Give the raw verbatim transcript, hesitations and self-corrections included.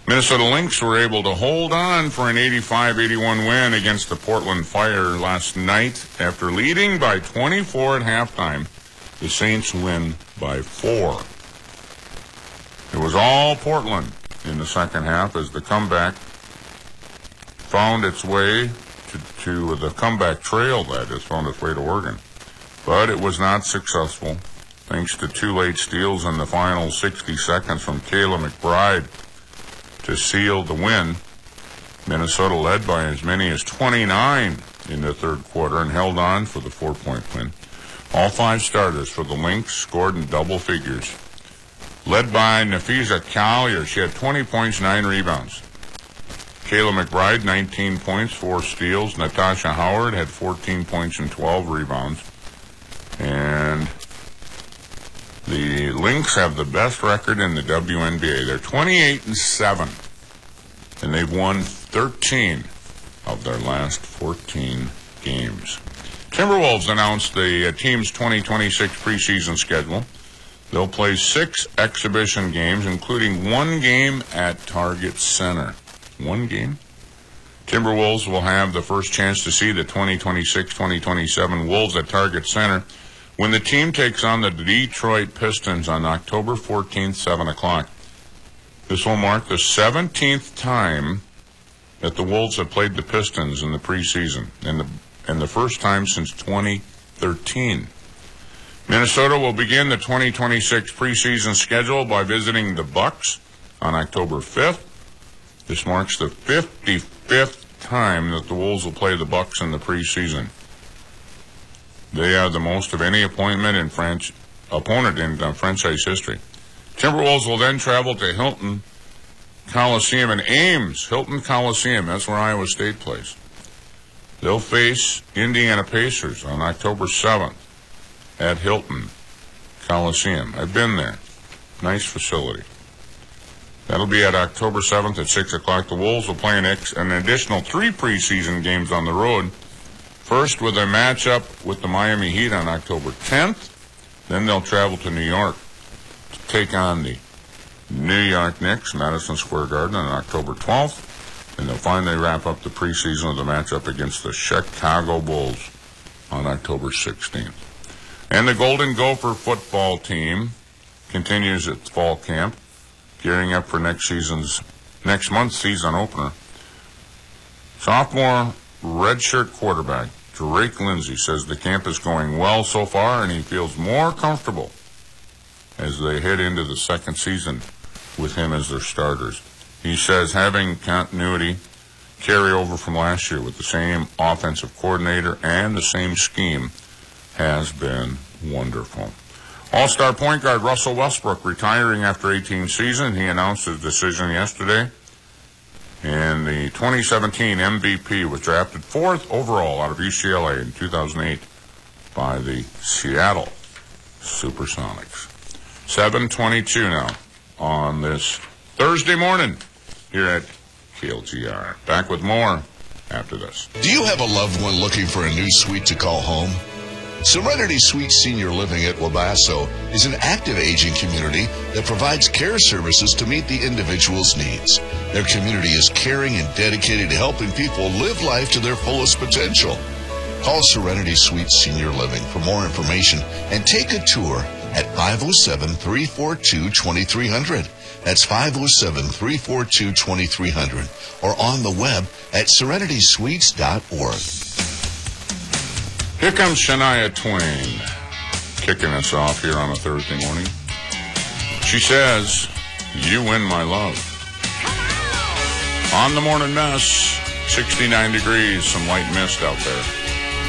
Minnesota Lynx were able to hold on for an eighty-five eighty-one win against the Portland Fire last night. After leading by twenty-four at halftime, the Saints win by four. It was all Portland in the second half as the comeback found its way to, to the comeback trail that has found its way to Oregon. But it was not successful, thanks to two late steals in the final sixty seconds from Kayla McBride to seal the win. Minnesota led by as many as twenty-nine in the third quarter and held on for the four-point win. All five starters for the Lynx scored in double figures. Led by Nafisa Collier, she had twenty points, nine rebounds. Kayla McBride, nineteen points, four steals. Natasha Howard had fourteen points and twelve rebounds. And the Lynx have the best record in the W N B A. They're twenty-eight and seven, and they've won thirteen of their last fourteen games. Timberwolves announced the uh, team's twenty twenty-six preseason schedule. They'll play six exhibition games, including one game at Target Center. One game? Timberwolves will have the first chance to see the twenty twenty-six twenty twenty-seven Wolves at Target Center when the team takes on the Detroit Pistons on October fourteenth, seven o'clock. This will mark the seventeenth time that the Wolves have played the Pistons in the preseason, and the, and the first time since twenty thirteen. Minnesota will begin the twenty twenty-six preseason schedule by visiting the Bucks on October fifth. This marks the fifty-fifth time that the Wolves will play the Bucks in the preseason. They are the most of any appointment in French, opponent in uh, franchise history. Timberwolves will then travel to Hilton Coliseum in Ames. Hilton Coliseum, that's where Iowa State plays. They'll face Indiana Pacers on October seventh at Hilton Coliseum. I've been there. Nice facility. That'll be at October seventh at six o'clock. The Wolves will play an, ex- an additional three preseason games on the road. First with a matchup with the Miami Heat on October tenth. Then they'll travel to New York to take on the New York Knicks, Madison Square Garden, on October twelfth. And they'll finally wrap up the preseason with a matchup against the Chicago Bulls on October sixteenth. And the Golden Gopher football team continues its fall camp, gearing up for next season's, next month's season opener. Sophomore redshirt quarterback Drake Lindsay says the camp is going well so far, and he feels more comfortable as they head into the second season with him as their starters. He says having continuity carry over from last year with the same offensive coordinator and the same scheme has been wonderful. All-star point guard Russell Westbrook retiring after eighteen seasons. He announced his decision yesterday. And the twenty seventeen M V P was drafted fourth overall out of U C L A in two thousand eight by the Seattle Supersonics. seven twenty-two now on this Thursday morning here at K L G R. Back with more after this. Do you have a loved one looking for a new suite to call home? Serenity Suites Senior Living at Wabasso is an active aging community that provides care services to meet the individual's needs. Their community is caring and dedicated to helping people live life to their fullest potential. Call Serenity Suites Senior Living for more information and take a tour at five oh seven, three four two, two three zero zero. That's five oh seven, three four two, two three zero zero or on the web at serenity suites dot org. Here comes Shania Twain, kicking us off here on a Thursday morning. She says, "You win my love." On the morning mess, sixty-nine degrees, some light mist out there.